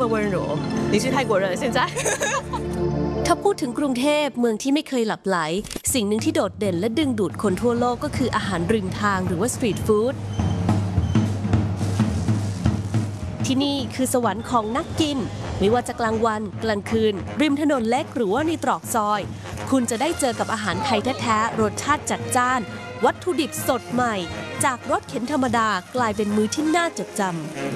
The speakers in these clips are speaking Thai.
温柔。你去泰国人现在ถ้าพูดถึงกรุงเทพเมืองที่ไม่เคยหลับไหลสิ่งหนึ่งที่โดดเด่นและดึงดูดคนทั่วโลกก็คืออาหารริมทางหรือว่าสตรีทฟู้ดที่นี่คือสวรรค์ของนักกินไม่ว่าจะกลางวันกลางคืนริมถนนเล็กหรือว่าในตรอกซอยคุณจะได้เจอกับอาหารไทยแท้ๆรสชาติจัดจ้านวัตถุดิบสดใหม่จากรถเข็นธรรมดากลายเป็นมื้อที่น่าจดจำ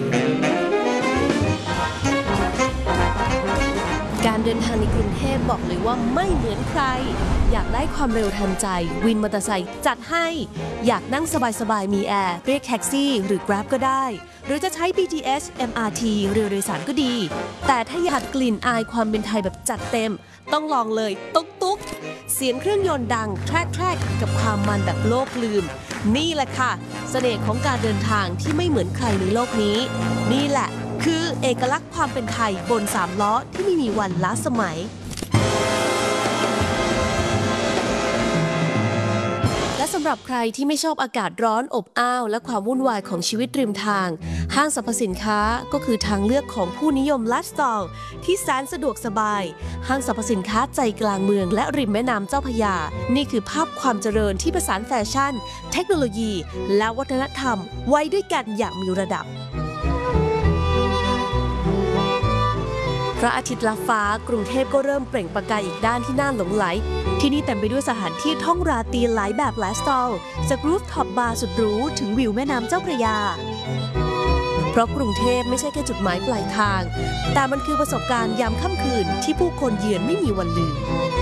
การเดินทางในกรุงเทพบอกเลยว่าไม่เหมือนใครอยากได้ความเร็วทันใจวินมอเตอร์ไซค์จัดให้อยากนั่งสบายๆมีแอร์เรียกแท็กซี่หรือ Grab ก็ได้หรือจะใช้ BTS MRT เรือโดยสารก็ดีแต่ถ้าอยากกลิ่นอายความเป็นไทยแบบจัดเต็มต้องลองเลยตุ๊กเสียงเครื่องยนต์ดังแทรกกับความมันแบบโลกลืมนี่แหละค่ะเสน่ห์ของการเดินทางที่ไม่เหมือนใครในโลกนี้นี่แหละคือเอกลักษณ์ความเป็นไทยบน3ล้อที่ไม่มีวันล้าสมัยและสำหรับใครที่ไม่ชอบอากาศร้อนอบอ้าวและความวุ่นวายของชีวิตริมทางห้างสรรพสินค้าก็คือทางเลือกของผู้นิยมไลฟ์สไตล์ที่แสนสะดวกสบายห้างสรรพสินค้าใจกลางเมืองและริมแม่น้ำเจ้าพระยานี่คือภาพความเจริญที่ผสานแฟชั่นเทคโนโลยีและวัฒนธรรมไว้ด้วยกันอย่างมีระดับพระอาทิตย์ลับฟ้ากรุงเทพก็เริ่มเปล่งประกายอีกด้านที่น่าหลงไหลที่นี่เต็มไปด้วยสถานที่ท่องราตรีหลายแบบหลายสไตล์จากรูฟท็อปบาร์สุดหรูถึงวิวแม่น้ำเจ้าพระยาเพราะกรุงเทพไม่ใช่แค่จุดหมายปลายทางแต่มันคือประสบการณ์ยามค่ำคืนที่ผู้คนเยือนไม่มีวันลืม